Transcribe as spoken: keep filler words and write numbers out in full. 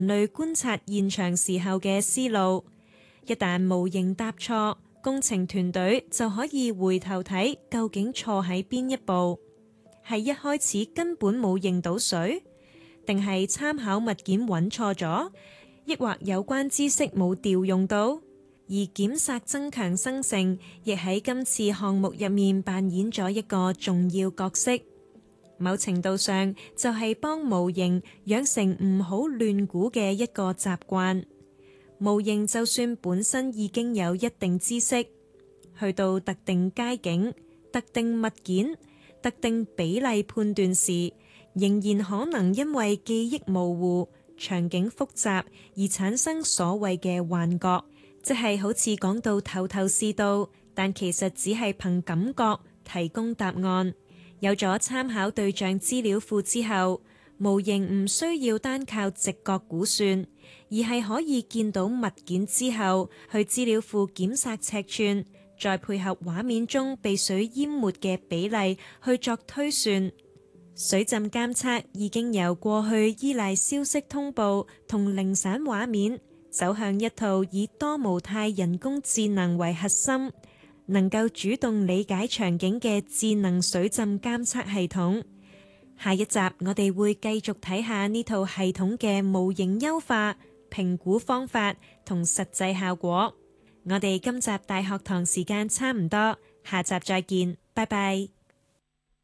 類觀察現場時候嘅思路。一旦模型答錯，工程團隊就可以回頭睇究竟錯喺邊一步，係一開始根本冇認到水，定係參考物件揾錯咗，抑或有關知識冇調用到。而檢索增強生成亦喺今次項目入面扮演咗一個重要角色，某程度上就係幫模型養成唔好亂估嘅一個習慣。模型就算本身已經有一定知識，去到特定街景、特定物件、特定比例判斷時，仍然可能因為記憶模糊、場景複雜而產生所謂嘅幻覺，即係好似講到頭頭是道，但其實只係憑感覺提供答案。有咗參考對象資料庫之後，模型唔需要單靠直覺估算，而係可以見到物件之後，去資料庫檢索尺寸，再配合畫面中被水淹沒嘅比例去作推算。水浸監測已經由過去依賴消息通報同零散畫面，走向一套以多模態人工智能為核心，能夠主動理解場景嘅智能水浸監測系統。下一集我哋會繼續睇下呢套系統嘅模型優化、評估方法同實際效果。我哋今集大學堂時間差唔多，下集再見，拜拜。